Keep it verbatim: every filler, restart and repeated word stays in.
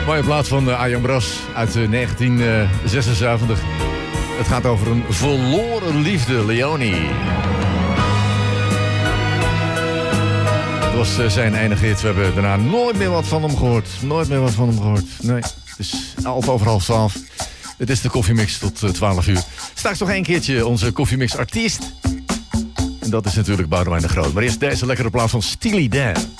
Mooie plaat van uh, Arjan Bras uit uh, negentien zesenzeventig. Het gaat over een verloren liefde, Leonie. Dat was uh, zijn enige hit. We hebben daarna nooit meer wat van hem gehoord. Nooit meer wat van hem gehoord. Nee, het is altijd over half twaalf. Het is de koffiemix tot uh, twaalf uur. Straks nog één keertje onze koffiemix artiest. En dat is natuurlijk Boudewijn de Groot. Maar eerst deze lekkere plaat van Steely Dan.